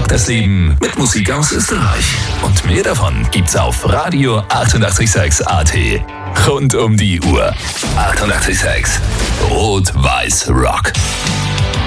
das Leben mit Musik aus Österreich. Und mehr davon gibt's auf Radio 886 AT. Rund um die Uhr. 886 Rot-Weiß Rock.